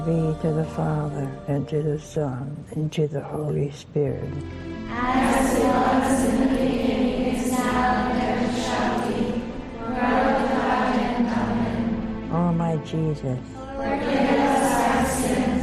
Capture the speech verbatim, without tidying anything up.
Be to the Father, and to the Son, and to the Holy Spirit. As it was in the beginning, is now, and ever shall be, world without end. Amen. O my Jesus, forgive us our sins,